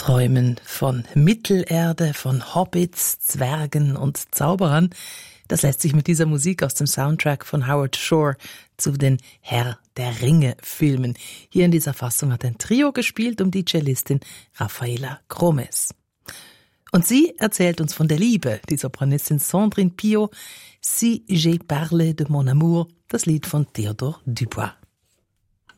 Träumen von Mittelerde, von Hobbits, Zwergen und Zauberern. Das lässt sich mit dieser Musik aus dem Soundtrack von Howard Shore zu den Herr der Ringe-Filmen. Hier in dieser Fassung hat ein Trio gespielt die Cellistin Rafaela Gromes. Und sie erzählt uns von der Liebe, die Sopranistin Sandrine Pio, Si j'ai parlé de mon amour, das Lied von Théodore Dubois.